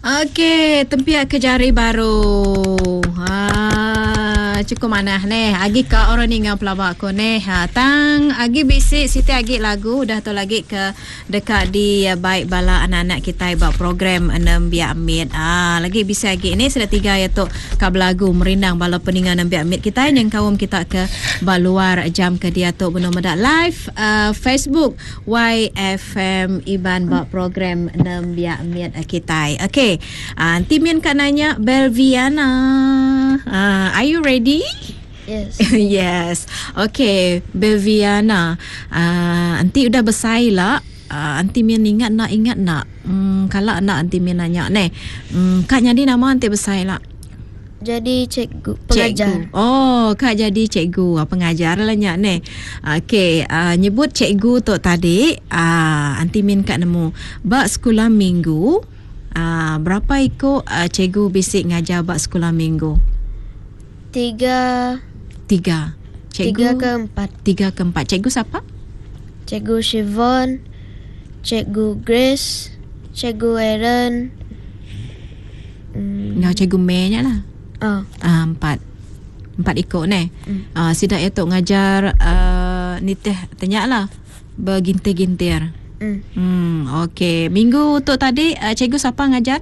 Okey, tempiak ke jari baru. Cukup manah ni. Agi ka orang ni ngau pelabak ko ni. Tang agi bisik Siti agi lagu dah tu lagi ke dekat di baik bala anak-anak kita buat program 6 biak mit. Lagi bisik agi ni sudah 3 ya tu ka lagu merindang bala peningan 6 biak mit kita yang kaum kita ke baluar jam ke dia tu benar medak live Facebook YFM Iban buat program 6 biak mit kita. Okey. Nanti Mian kan nanya Belviana. Are you ready? Yes. Yes. Okay, Belviana. Nanti udah besar lah. Nanti Mian ingat nak. Kalau nak nanti Mian nanya ni. Kak jadi nama nanti besar lah. Jadi cikgu, pengajar. Oh, Kak jadi cikgu, pengajar lah nyak ni. Okay, nyebut cikgu tu tadi. Nanti Mian kat nemu. Bak sekolah minggu. Berapa ikut cikgu bisik ngajar bak sekolah minggu? 3 Cikgu 3 ke 4. 3 ke 4. Cikgu siapa? Cikgu Siobhan, Cikgu Grace, Cikgu Aaron. Cikgu May nya lah. 4 ikut ni. Sidak ya tu ngajar ni teh tanya lah bergintir-gintir. Okey. Minggu tu tadi cikgu siapa ngajar?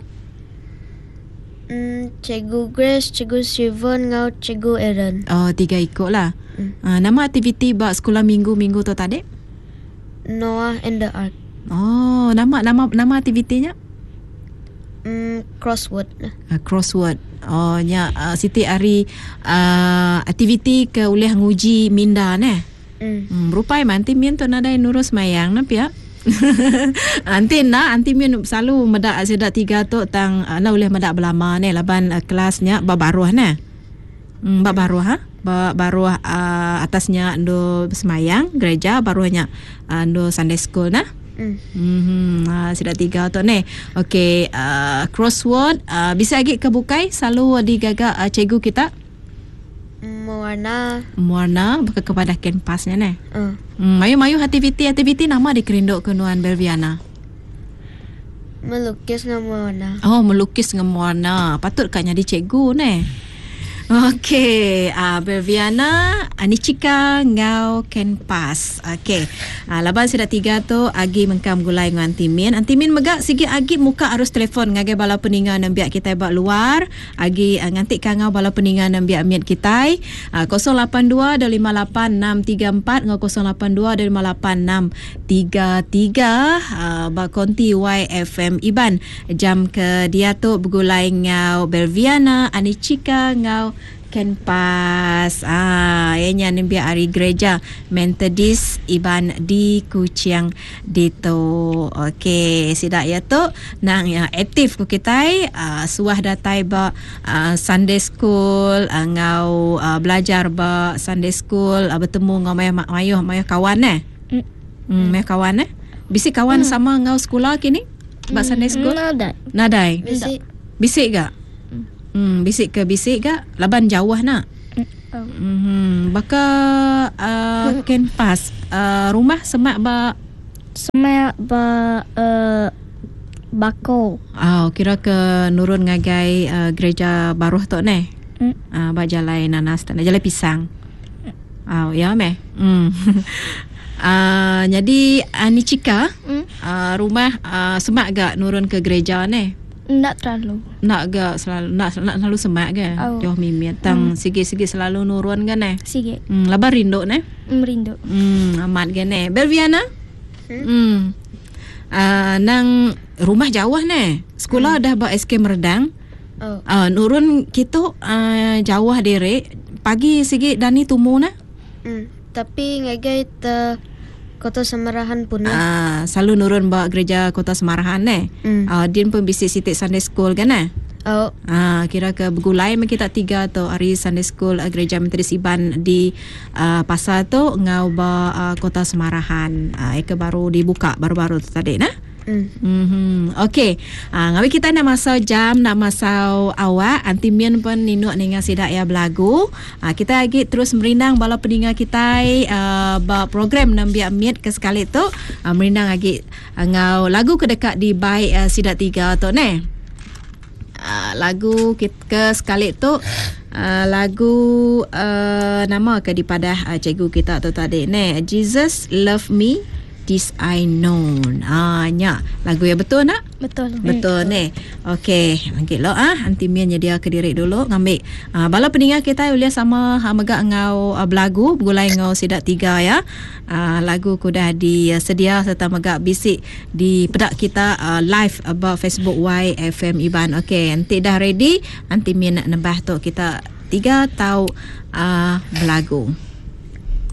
Cikgu Grace, Cikgu Siobhan, ngau Cikgu Aaron. 3 ikut lah. Nama aktiviti bak sekolah minggu tu tadi? Noah and the Ark. Oh, nama aktivitinya? Crossword. Crossword. Oh, nya Siti hari aktiviti ke ulih nguji minda ni. Berupai manti Mian tu nadai nurus mayang na pia. Anti Mian selalu medak sedak 3 tu tang na ulih medak belama ni laban kelasnya babaruh ni. Babaruh baruh atasnya ando semayang gereja baruhnya ando Sunday school nah. Sedak 3 tu ni. Okey, crossword bisa lagi kebukai selalu digagak cikgu kita. Mewarna kepada kanpasnya ni. Mayu aktiviti nama dikerinduk ke Nuan Belviana. Melukis dengan mewarna. Oh, melukis dengan mewarna. Patut kan jadi cikgu ni. Okey, Belviana, Anichika ngau kanpas. Okey. Laban sudah 3 tu agi mengkam gulai dengan Antimin. Antimin megak sigi agi muka arus telefon ngagai bala peningan dan biak kita bak luar. Agi ngantik kangau bala peningan dan biak miat kita. 082-258-634 ngau 082-258-633 bak konti YFM Iban. Jam ke dia tu bergulai ngau Belviana, Anichika ngau kanpas. Ianya nimbiak hari gereja Methodist Iban di Kuching dito. Okey, sidak ya tu nang ya aktif ku kita suah datai ba Sunday school ngau belajar ba Sunday school bertemu ngau mayuh kawan mayuh kawan bisik kawan sama ngau sekolah kini ba Sunday school nadai bisik gak? Bisik gak? Laban jauh nak? Baka kanpas rumah semak ba bako. Kira ke nurun ngagai gereja baruh tu ni. Ba jalai nanas tak jalai pisang. Ya meh. Jadi Anichika rumah semak gak nurun ke gereja ni? Nak terlalu. Nak selalu semak ke? Jauh mimit tang sigi-sigi selalu nurun kan eh? Sige. Labar rindu ne? Merindu. Amat kan eh? Belviana? Nang rumah jauh ne? Sekolah dah buat SK Meredang. Nurun kita jauh dere. Pagi sigi Dani tumu na? Tapi ngagai Kota Semarahan pun selalu nurun bawa gereja Kota Semarahan ni. Din pun bisik sitik Sunday School kan eh? Kira ke bergulai kita 3 tu hari Sunday School gereja Methodist Iban di pasar tu ngau ba Kota Semarahan. Eka baru dibuka baru-baru tu tadi nah. Okey. Ngawi kita nak masuk jam, nak masuk awak. Antimian pun ninuk ninga sidak ya belagu. Kita lagi terus merindang bala peninga kita program Nambiak Miat ke sekali tu. Merindang lagi ngau lagu kedekat di baik sidak 3 tu ne. lagu kita sekali tu lagu nama ke daripada cikgu kita tu tadi ni, Jesus Love Me This I Know. Nya lagu yang betul nak? Betul ni. Okey, okey lo anti mian dia ke diri dulu ngambil. Bala pendengar kita boleh sama megak ngau belagu bergulai ngau sidak 3 ya. Lagu ku dah disedia serta megak bisik di pedak kita live about Facebook YFM Iban. Okey, nanti dah ready, anti mian nak nambah tu kita 3 tahu belagu.